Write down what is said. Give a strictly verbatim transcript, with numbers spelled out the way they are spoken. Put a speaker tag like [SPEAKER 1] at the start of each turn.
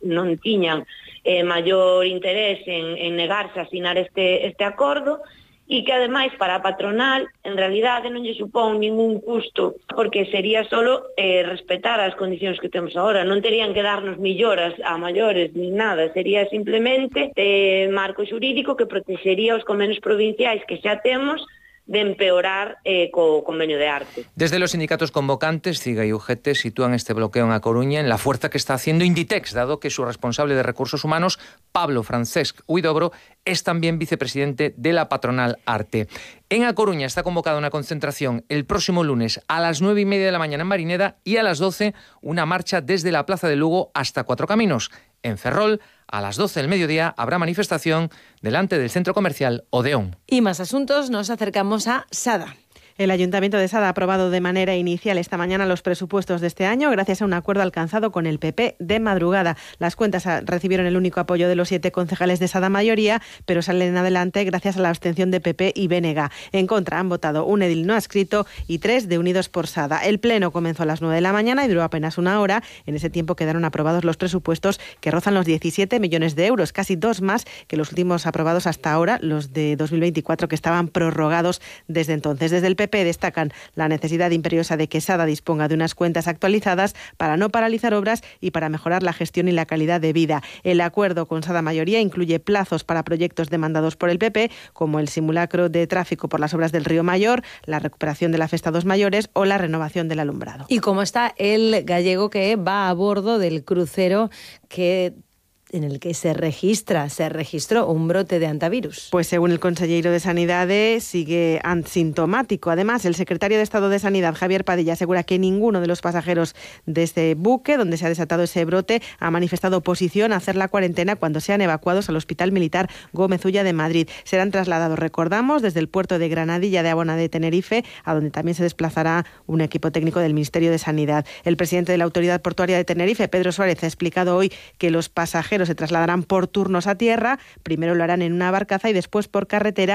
[SPEAKER 1] non tiñan eh, maior interés en, en negarse a asinar este, este acordo, e que ademais para a patronal en realidade non lle supón ningún custo, porque sería solo eh, respetar as condicións que temos agora, non terían que darnos milloras a maiores ni nada, sería simplemente eh, marco xurídico que protexería os convenios provinciais que xa temos de empeorar eh, co convenio de arte.
[SPEAKER 2] Desde los sindicatos convocantes, CIGA y U G T sitúan este bloqueo en A Coruña en la fuerza que está haciendo Inditex, dado que su responsable de recursos humanos, Pablo Francesc Huidobro, es también vicepresidente de la patronal Arte. En A Coruña está convocada una concentración el próximo lunes a las nueve y media de la mañana en Marineda y a las doce una marcha desde la Plaza de Lugo hasta Cuatro Caminos. En Ferrol, a las doce del mediodía, habrá manifestación delante del centro comercial Odeón.
[SPEAKER 3] Y más asuntos, nos acercamos a Sada.
[SPEAKER 4] El Ayuntamiento de Sada ha aprobado de manera inicial esta mañana los presupuestos de este año gracias a un acuerdo alcanzado con el P P de madrugada. Las cuentas recibieron el único apoyo de los siete concejales de Sada mayoría, pero salen adelante gracias a la abstención de P P y B N G. En contra han votado un edil no adscrito y tres de Unidos por Sada. El pleno comenzó a las nueve de la mañana y duró apenas una hora. En ese tiempo quedaron aprobados los presupuestos que rozan los diecisiete millones de euros, casi dos más que los últimos aprobados hasta ahora, los de dos mil veinticuatro, que estaban prorrogados desde entonces. Desde el P P destacan la necesidad imperiosa de que Sada disponga de unas cuentas actualizadas para no paralizar obras y para mejorar la gestión y la calidad de vida. El acuerdo con Sada mayoría incluye plazos para proyectos demandados por el P P, como el simulacro de tráfico por las obras del Río Mayor, la recuperación de la Festa dos Mayores o la renovación del alumbrado.
[SPEAKER 3] ¿Y cómo está el gallego que va a bordo del crucero que en el que se registra, se registró un brote de antivirus?
[SPEAKER 4] Pues según el consejero de Sanidade, sigue asintomático. Además, el secretario de Estado de Sanidad, Javier Padilla, asegura que ninguno de los pasajeros de este buque, donde se ha desatado ese brote, ha manifestado oposición a hacer la cuarentena cuando sean evacuados al Hospital Militar Gómez Ulla de Madrid. Serán trasladados, recordamos, desde el puerto de Granadilla de Abona de Tenerife, a donde también se desplazará un equipo técnico del Ministerio de Sanidad. El presidente de la Autoridad Portuaria de Tenerife, Pedro Suárez, ha explicado hoy que los pasajeros se trasladarán por turnos a tierra, primero lo harán en una barcaza y después por carretera